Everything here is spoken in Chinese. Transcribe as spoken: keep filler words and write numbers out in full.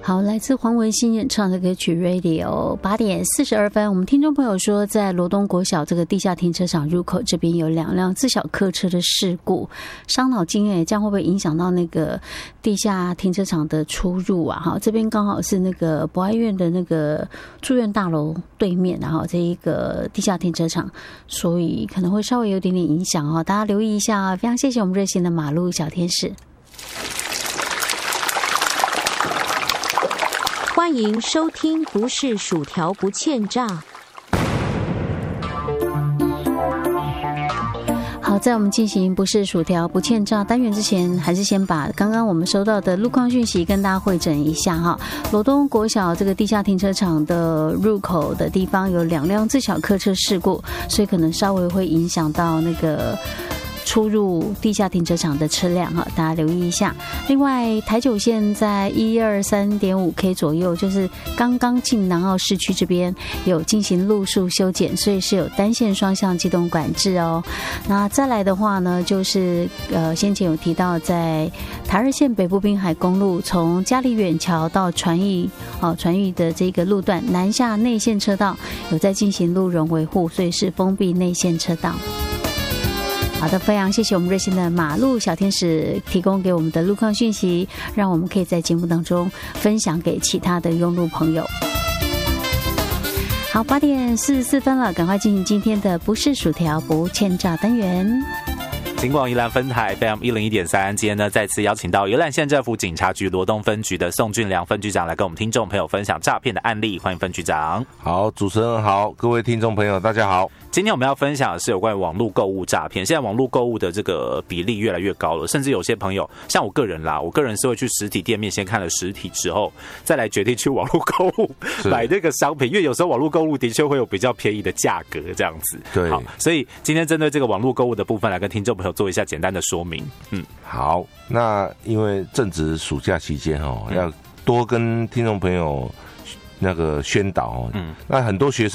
好，来自黄文新演唱的歌曲 Radio。 八点四十二分，我们听众朋友说，在罗东国小这个地下停车场入口这边有两辆自小客车的事故，伤脑筋诶，这样会不会影响到那个地下停车场的出入啊？哈，这边刚好是那个博爱院的那个住院大楼对面，然后这一个地下停车场，所以可能会稍微有点点影响哦，大家留意一下啊！非常谢谢我们热心的马路小天使。 欢迎收听不是薯条不欠炸。 好，在我们进行不是薯条不欠炸单元之前，还是先把刚刚我们收到的路况讯息跟大家汇整一下哈。罗东国小这个地下停车场的入口的地方有两辆自小客车事故，所以可能稍微会影响到那个出入地下停车场的车辆哈，大家留意一下。另外，台九线在一二三点五 K 左右，就是刚刚进南澳市区这边有进行路树修剪，所以是有单线双向机动管制哦。那再来的话呢，就是呃先前有提到在台二线北部滨海公路从嘉里远桥到传艺哦传艺的这个路段南下内线车道有在进行路容维护，所以是封闭内线车道。好的，非常谢谢我们热心的马路小天使提供给我们的路况讯息，让我们可以在节目当中分享给其他的用路朋友。好，八点四十四分了，赶快进行今天的不是薯条不欠炸单元。 警广宜兰分台 F M 一零一点三，今天呢再次邀请到宜兰县政府警察局罗东分局的宋俊良分局长来跟我们听众朋友分享诈骗的案例，欢迎分局长。 好，主持人好，各位听众朋友大家好。 今天我们要分享的是有关于网络购物诈骗。现在网络购物的这个比例越来越高了，甚至有些朋友，像我个人啦，我个人是会去实体店面先看了实体之后，再来决定去网络购物买那个商品，因为有时候网络购物的确会有比较便宜的价格这样子。 对， 好，所以今天针对这个网络购物的部分，来跟听众朋友做一下简单的说明。嗯， 好，那因为正值暑假期间哦，要多跟听众朋友那个宣导哦，嗯，那很多学生